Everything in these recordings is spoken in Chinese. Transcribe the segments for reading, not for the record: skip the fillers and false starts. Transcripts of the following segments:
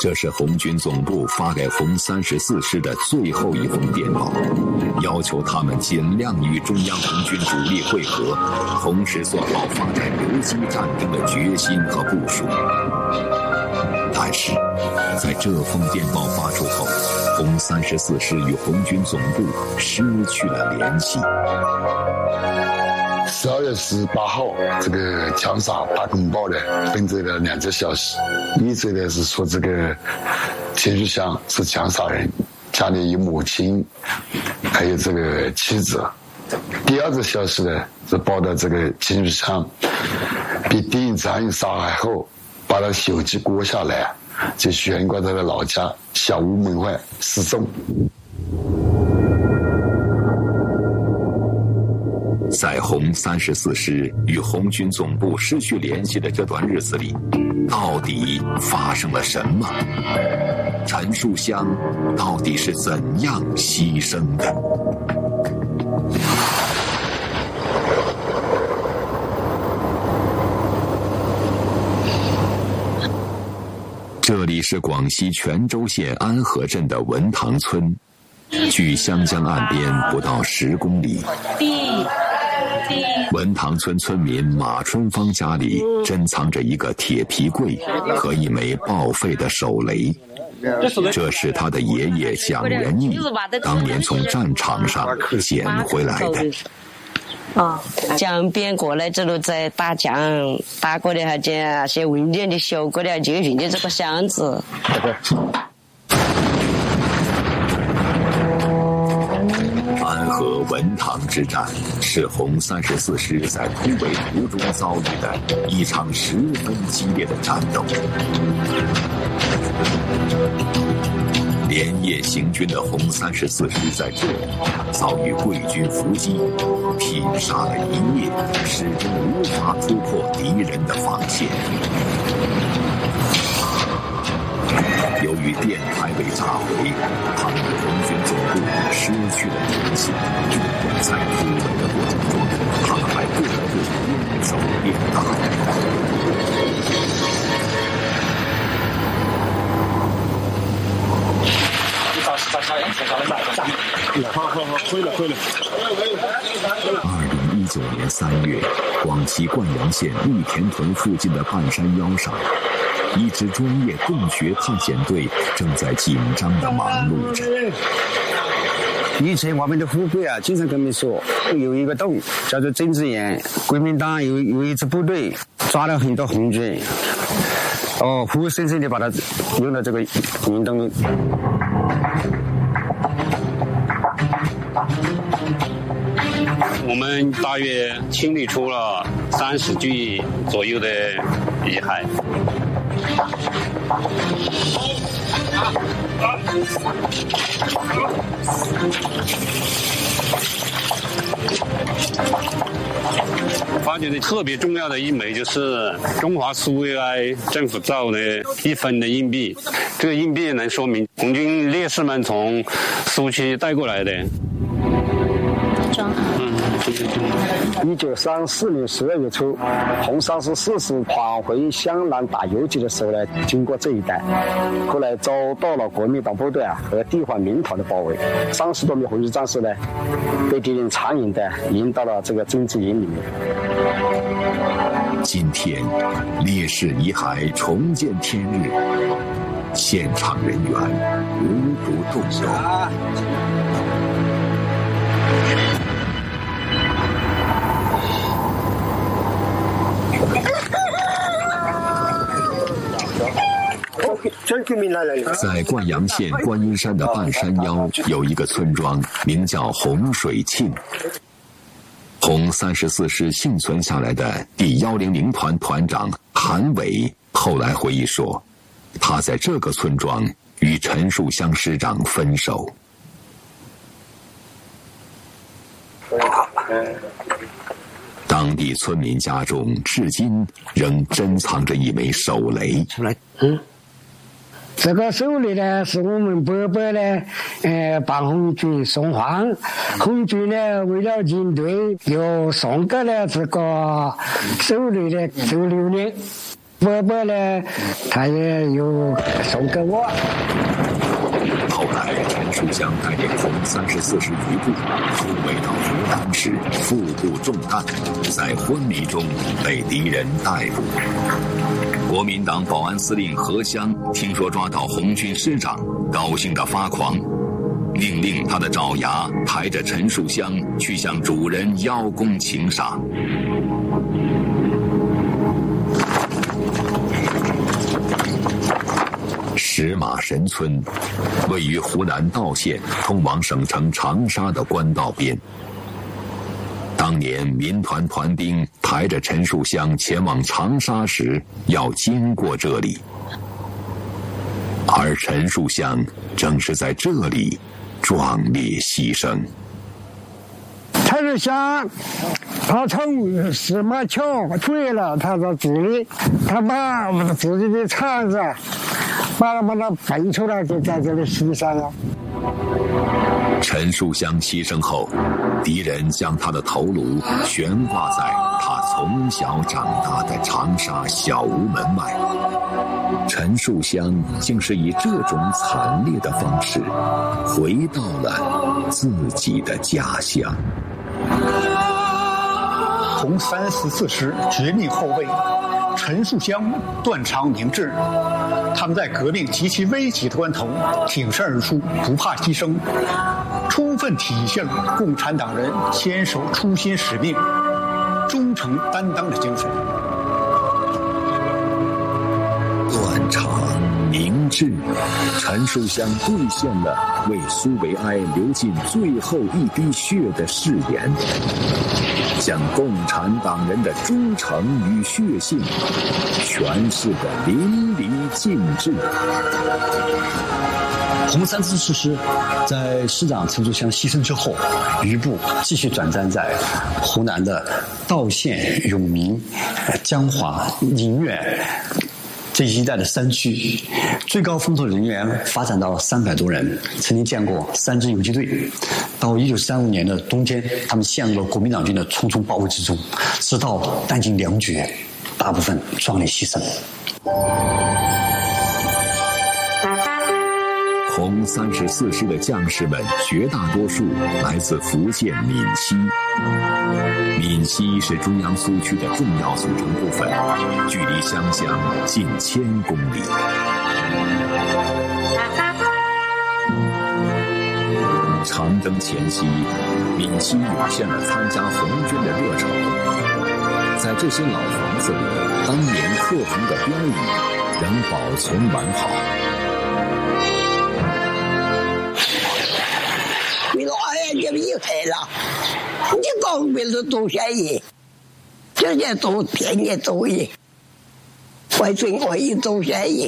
这是红军总部发给红34师的最后一封电报，要求他们尽量与中央红军主力会合，同时做好发展游击战争的决心和部署。但是，在这封电报发出后，红34师与红军总部失去了联系。 12月18号，这个江沙大公报呢登载了2则消息，一则呢是说这个秦玉香是江沙人，家里有母亲，还有这个妻子。第二则消息呢是报道这个秦玉香被敌营残忍杀害后，把他手机割下来，就悬挂在了老家小屋门外失踪。 在红34师与红军总部失去联系的这段日子里，到底发生了什么？陈树湘到底是怎样牺牲的？这里是广西全州县安河镇的文塘村，距湘江岸边不到10公里。文塘村村民马春芳家里珍藏着一个铁皮柜和一枚报废的手雷，这是他的爷爷蒋元义当年从战场上捡回来的。 江边过来之后在打江，打过的还捡些文件的修过的，就运的这个箱子。 安河文塘之战是红34师在突围途中遭遇的一场十分激烈的战斗。连夜行军的红34师在这里遭遇贵军伏击，拼杀了一夜，始终无法突破敌人的防线。由于电台被炸毁，他们与红军总部失去了联系。在突围的过程中，他们还各自边走边打。2019年3月，广西灌阳县绿田屯附近的半山腰上，一支专业洞穴探险队正在紧张地忙碌着。 以前我们的虎鬼经常跟我们说，有一个洞叫做曾子岩，国民党有一支部队抓了很多红军，活生生的把它用到这个运动。 我们大约清理出了30具左右的遗骸。发现的特别重要的一枚就是中华苏维埃政府造的1分的硬币，这个硬币能说明红军烈士们从苏区带过来的。 1934年12月初，红34师返回湘南打游击的时候呢，经过这一带，后来遭到了国民党部队和地方民团的包围，30多名红军战士呢，被敌人残忍的引到了这个政治营里面。 今天，烈士遗骸重见天日，现场人员无不动容。在灌阳县观音山的半山腰有一个村庄，名叫洪水庆。红34师幸存下来的第100团团长韩伟后来回忆说，他在这个村庄与陈树湘师长分手。当地村民家中至今仍珍藏着一枚手雷。 这个手雷呢，是我们伯伯呢，帮红军送还。红军呢，为了应对，又送给了这个手雷呢，6年。 伯伯呢，他也有送给我。 后来，陈树湘带领红34师余部突围到湖南时，腹部中弹，在昏迷中被敌人逮捕。国民党保安司令何襄听说抓到红军师长，高兴得发狂，命令他的爪牙抬着陈树湘去向主人邀功请赏。石马神村位于湖南道县通往省城长沙的官道边。当年民团团兵抬着陈树湘前往长沙时，要经过这里，而陈树湘正是在这里壮烈牺牲。 陈树湘他从石马桥坠了，他到这里，他把自己的肠子把它分出来，就在这里牺牲了。 陈树湘牺牲后，敌人将他的头颅悬挂在他从小长大的长沙小吴门外。陈树湘竟是以这种惨烈的方式回到了自己的家乡。 红34师绝命后卫陈树湘断肠明志，他们在革命极其危急的关头挺身而出，不怕牺牲，充分体现了共产党人坚守初心使命、忠诚担当的精神。 断肠明志，陈树湘兑现了为苏维埃流尽最后一滴血的誓言，将共产党人的忠诚与血性诠释得淋漓尽致。 红34师在师长陈树湘牺牲之后，余部继续转战在湖南的道县、永明、江华、宁远这一带的山区，最高风头人员发展到300多人，曾经建过3支游击队。到1935年的冬天，他们陷入了国民党军的重重包围之中，直到弹尽粮绝，大部分壮烈牺牲。 红34师的将士们绝大多数来自福建闽西。闽西是中央苏区的重要组成部分，距离湘乡近1000公里。长征前夕，闽西涌现了参加红军的热潮。在这些老房子里，当年刻红的标语仍保存完好。 你们又来了，你搞为了多少亿？这年多，天年多亿，外孙可以多少亿？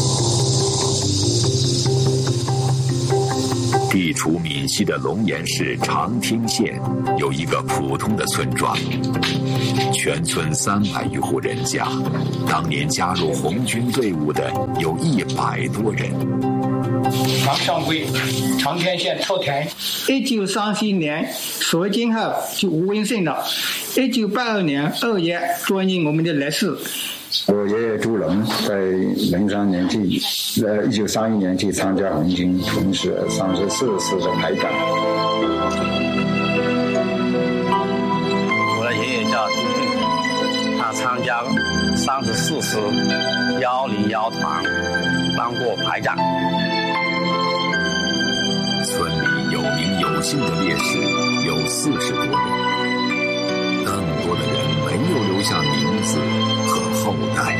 地处闽西的龙岩市长汀县有一个普通的村庄，全村300余户人家，当年加入红军队伍的有100多人。 王上贵，长汀县头田。1937年肃清后就无纹身了。1982年2月转进我们的烈士。 我爷爷朱龙在03年1931年去参加红军，同时34师的排长。 我的爷爷叫朱正，他参加34师101团，当过排长。 村里有名有姓的烈士有40多人，更多的人没有留下名字和后代。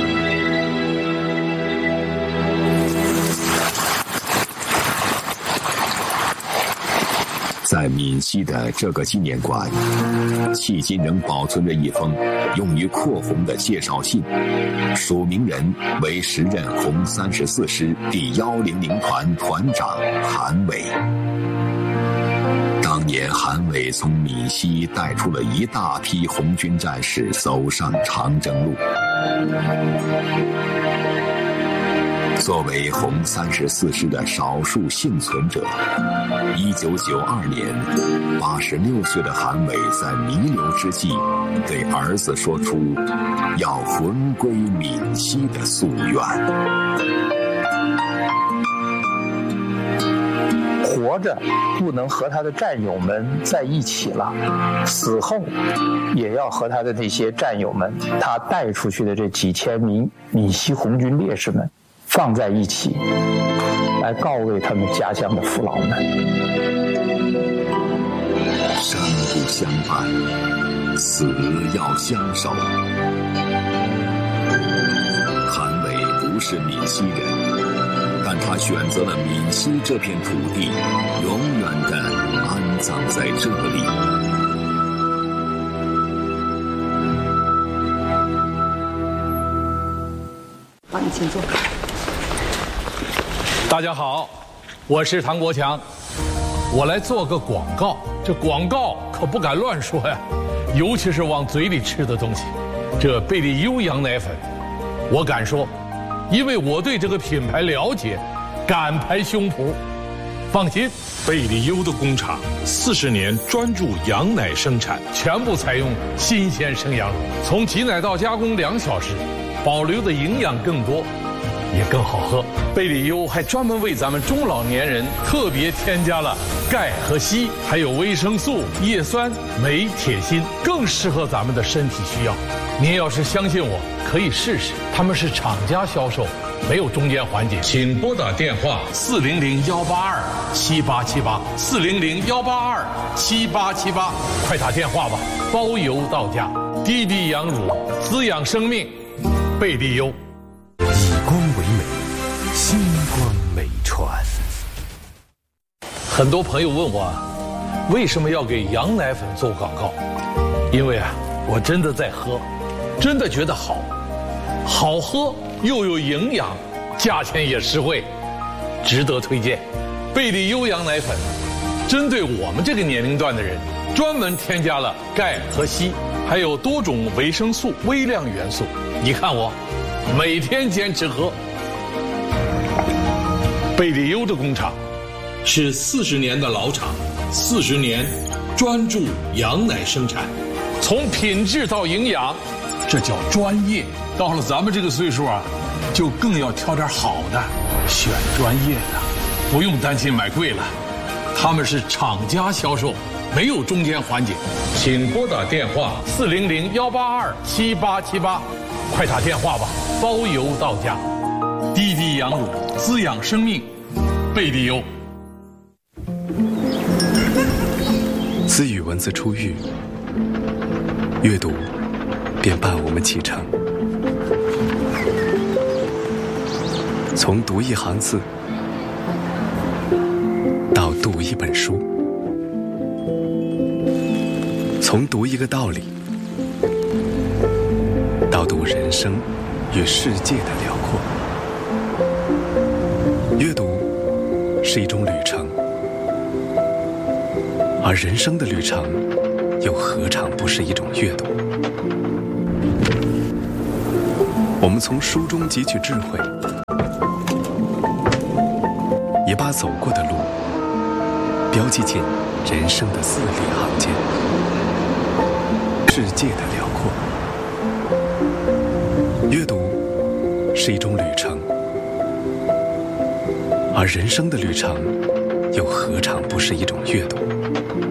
在闽西的这个纪念馆，迄今仍保存着一封用于扩红的介绍信，署名人为时任红34师第100团团长韩伟。当年韩伟从闽西带出了一大批红军战士走上长征路。作为红34师的少数幸存者， 1992年，86岁的韩伟在弥留之际，对儿子说出要魂归闽西的夙愿。 活着不能和他的战友们在一起了，死后也要和他的那些战友们，他带出去的这几千名闽西红军烈士们放在一起，来告慰他们家乡的父老们。 生不相伴，死要相守。韩伟不是闽西人，但他选择了闽西这片土地，永远地安葬在这里。 好，你请坐。 大家好，我是唐国强，我来做个广告。这广告可不敢乱说呀，尤其是往嘴里吃的东西。这贝利优羊奶粉，我敢说，因为我对这个品牌了解，敢拍胸脯。放心，贝利优的工厂40年专注羊奶生产，全部采用新鲜生羊乳，从挤奶到加工2小时，保留的营养更多，也更好喝。贝利优还专门为咱们中老年人特别添加了钙和硒，还有维生素、叶酸、镁、铁、锌，更适合咱们的身体需要。您要是相信我，可以试试。他们是厂家销售，没有中间环节。请拨打电话400-182-7878，400-182-7878，快打电话吧，包邮到家。滴滴羊乳，滋养生命，贝利优。 以光为美，星光美传。 很多朋友问我，为什么要给羊奶粉做广告？因为我真的在喝，真的觉得好喝又有营养，价钱也实惠，值得推荐。贝利优羊奶粉针对我们这个年龄段的人，专门添加了钙和硒，还有多种维生素、微量元素。你看我每天坚持喝。贝利优的工厂是40年的老厂，40年专注羊奶生产，从品质到营养，这叫专业。到了咱们这个岁数就更要挑点好的，选专业的，不用担心买贵了。他们是厂家销售，没有中间环节。请拨打电话400-182-7878，快打电话吧，包邮到家。滴滴羊乳，滋养生命，贝利优。 自语文字出狱，阅读便伴我们启程。从读一行字到读一本书，从读一个道理到读人生与世界的辽阔。阅读是一种旅程，而人生的旅程又何尝不是一种阅读？我们从书中汲取智慧，也把走过的路标记进人生的字里行间。世界的辽阔，阅读是一种旅程，而人生的旅程又何尝不是一种阅读？